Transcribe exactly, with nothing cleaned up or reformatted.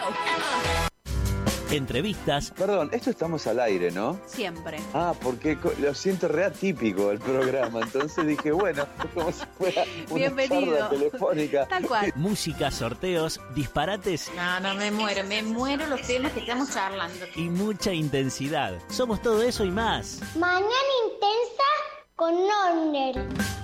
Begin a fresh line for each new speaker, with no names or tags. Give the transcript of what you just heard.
Entrevistas.
Perdón, esto estamos al aire, ¿no?
Siempre.
Ah, porque co- lo siento re atípico el programa, entonces dije, bueno, es como si fuera una
Bienvenido.
charla telefónica.
Tal cual.
Música, sorteos, disparates
No, no, me muero, me muero los temas que estamos charlando.
y mucha intensidad. Somos todo eso y más.
Mañana intensa con Nonder.